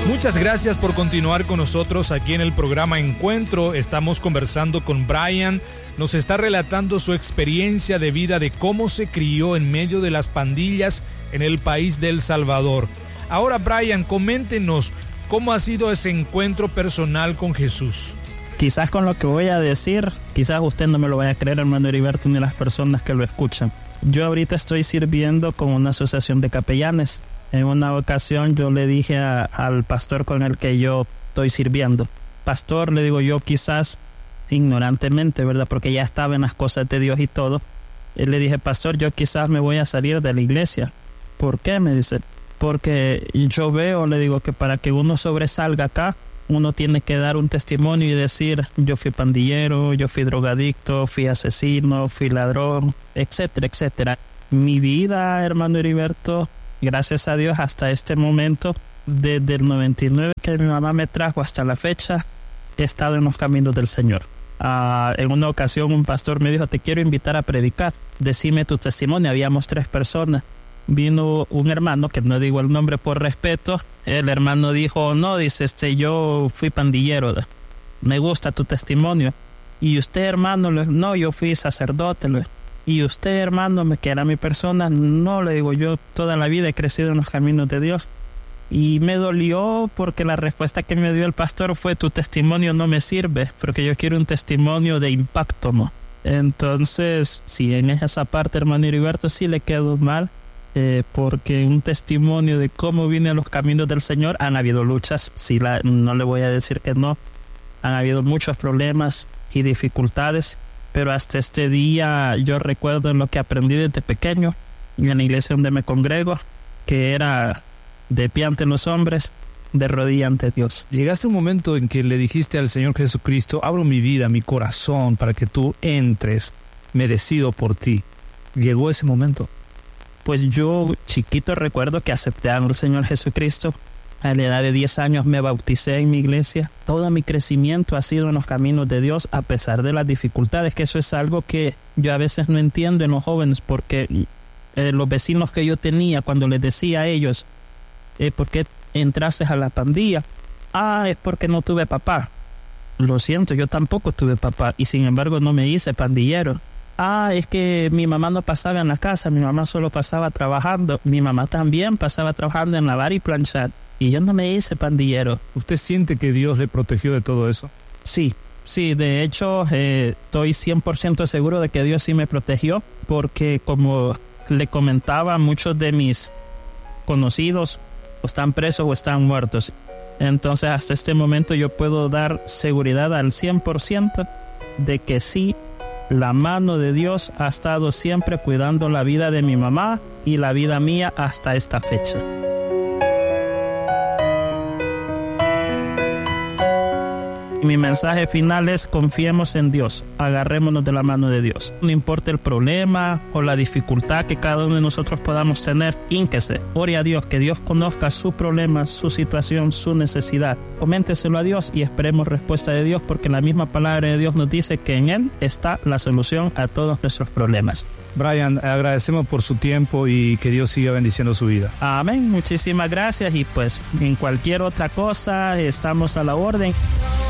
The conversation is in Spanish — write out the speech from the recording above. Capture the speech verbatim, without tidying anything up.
Muchas gracias por continuar con nosotros aquí en el programa Encuentro. Estamos conversando con Brian. Nos está relatando su experiencia de vida, de cómo se crió en medio de las pandillas en el país de El Salvador. Ahora, Brian, coméntenos cómo ha sido ese encuentro personal con Jesús. Quizás con lo que voy a decir, quizás usted no me lo vaya a creer, hermano Heriberto, ni las personas que lo escuchan. Yo ahorita estoy sirviendo con una asociación de capellanes. En una ocasión yo le dije a, al pastor con el que yo estoy sirviendo, pastor, le digo yo, quizás ignorantemente, ¿verdad? Porque ya estaba en las cosas de Dios y todo. Y le dije, pastor, yo quizás me voy a salir de la iglesia. ¿Por qué? Me dice, porque yo veo, le digo, que para que uno sobresalga acá, uno tiene que dar un testimonio y decir, yo fui pandillero, yo fui drogadicto, fui asesino, fui ladrón, etcétera, etcétera. Mi vida, hermano Heriberto, gracias a Dios, hasta este momento, desde el noventa y nueve que mi mamá me trajo hasta la fecha, he estado en los caminos del Señor. Uh, en una ocasión un pastor me dijo, te quiero invitar a predicar, decime tu testimonio. Habíamos tres personas. Vino un hermano, que no digo el nombre por respeto. El hermano dijo, no, dice, este, yo fui pandillero, me gusta tu testimonio. Y usted, hermano, no, yo fui sacerdote. Y usted, hermano, que era mi persona, no, le digo, yo toda la vida he crecido en los caminos de Dios. Y me dolió porque la respuesta que me dio el pastor fue, tu testimonio no me sirve, porque yo quiero un testimonio de impacto, ¿no? Entonces, sí, en esa parte, hermano Heriberto, sí le quedó mal. Eh, porque un testimonio de cómo vine a los caminos del Señor, han habido luchas, sí, la, no le voy a decir que no, han habido muchos problemas y dificultades, pero hasta este día yo recuerdo lo que aprendí desde pequeño en la iglesia donde me congrego, que era de pie ante los hombres, de rodilla ante Dios. Llegaste a un momento en que le dijiste al Señor Jesucristo, abro mi vida, mi corazón, para que tú entres, me decido por ti. ¿Llegó ese momento? Pues yo, chiquito, recuerdo que acepté al Señor Jesucristo. A la edad de diez años me bauticé en mi iglesia. Todo mi crecimiento ha sido en los caminos de Dios, a pesar de las dificultades, que eso es algo que yo a veces no entiendo en los jóvenes, porque eh, los vecinos que yo tenía, cuando les decía a ellos, eh, ¿por qué entraste a la pandilla? Ah, es porque no tuve papá. Lo siento, yo tampoco tuve papá, y sin embargo no me hice pandillero. Ah, es que mi mamá no pasaba en la casa, mi mamá solo pasaba trabajando. Mi mamá también pasaba trabajando en lavar y planchar. Y yo no me hice pandillero. ¿Usted siente que Dios le protegió de todo eso? Sí, sí, de hecho eh, estoy cien por ciento seguro de que Dios sí me protegió, porque como le comentaba, muchos de mis conocidos o están presos o están muertos. Entonces hasta este momento yo puedo dar seguridad al cien por ciento de que sí, la mano de Dios ha estado siempre cuidando la vida de mi mamá y la vida mía hasta esta fecha. Mi mensaje final es: confiemos en Dios, agarrémonos de la mano de Dios. No importa el problema o la dificultad que cada uno de nosotros podamos tener, hínquese, ore a Dios, que Dios conozca su problema, su situación, su necesidad. Coménteselo a Dios y esperemos respuesta de Dios, porque la misma palabra de Dios nos dice que en Él está la solución a todos nuestros problemas. Brian, agradecemos por su tiempo y que Dios siga bendiciendo su vida. Amén, muchísimas gracias, y pues en cualquier otra cosa estamos a la orden.